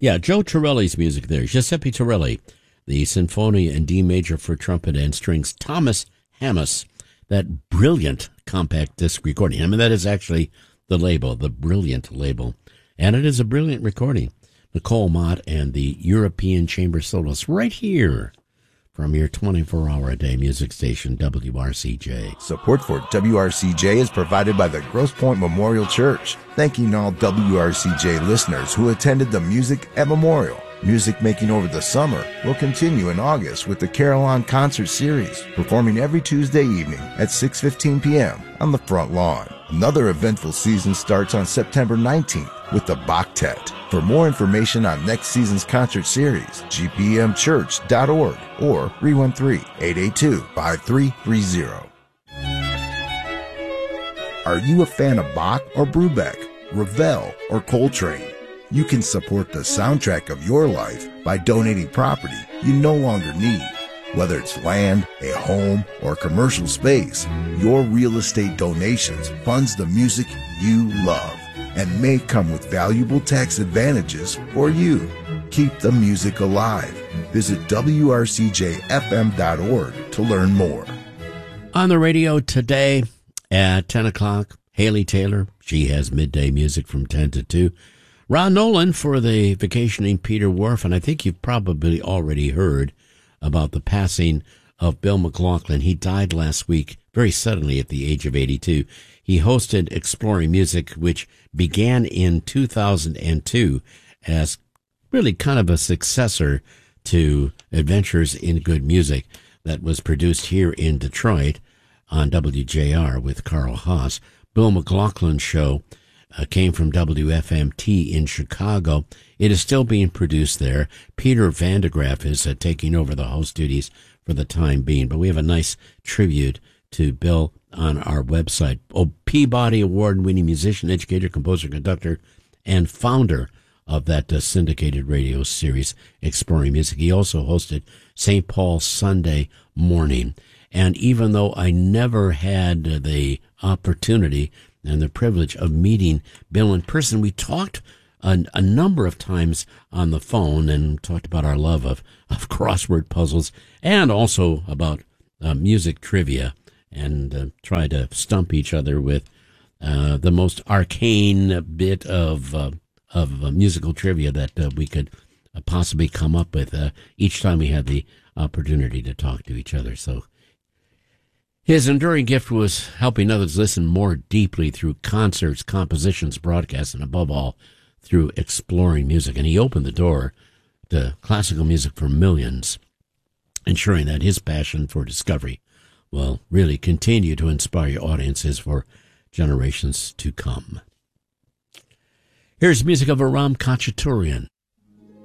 Yeah, Joe Torelli's music there. Giuseppe Torelli, the Sinfonia in D major for trumpet and strings. Thomas Hammes, that brilliant compact disc recording. I mean, that is actually the label, the Brilliant label. And it is a brilliant recording. Nicole Mott and the European Chamber Soloists right here from your 24-hour-a-day music station, WRCJ. Support for WRCJ is provided by the Grosse Pointe Memorial Church. Thanking all WRCJ listeners who attended the Music at Memorial. Music making over the summer will continue in August with the Carol On Concert Series, performing every Tuesday evening at 6:15 p.m. on the front lawn. Another eventful season starts on September 19th with the Bachtet. For more information on next season's concert series, gpmchurch.org or 313-882-5330. Are you a fan of Bach or Brubeck, Ravel or Coltrane? You can support the soundtrack of your life by donating property you no longer need. Whether it's land, a home, or commercial space, your real estate donations funds the music you love and may come with valuable tax advantages for you. Keep the music alive. Visit WRCJFM.org to learn more. On the radio today at 10 o'clock, Haley Taylor. She has midday music from 10 to 2. Ron Nolan for the vacationing Peter Wharf, and I think you've probably already heard about the passing of Bill McLaughlin. He died last week very suddenly at the age of 82. He hosted Exploring Music, which began in 2002 as really kind of a successor to Adventures in Good Music that was produced here in Detroit on WJR with Carl Haas. Bill McLaughlin's show came from WFMT in Chicago. It is still being produced there. Peter Vandegraff is taking over the host duties for the time being, but we have a nice tribute to Bill on our website. Peabody Award-winning musician, educator, composer, conductor, and founder of that syndicated radio series, Exploring Music. He also hosted St. Paul Sunday Morning. And even though I never had the opportunity and the privilege of meeting Bill in person, we talked a number of times on the phone and talked about our love of crossword puzzles and also about music trivia and tried to stump each other with the most arcane bit of musical trivia that we could possibly come up with each time we had the opportunity to talk to each other. So his enduring gift was helping others listen more deeply through concerts, compositions, broadcasts, and above all, through Exploring Music. And he opened the door to classical music for millions, ensuring that his passion for discovery will really continue to inspire audiences for generations to come. Here's music of Aram Khachaturian.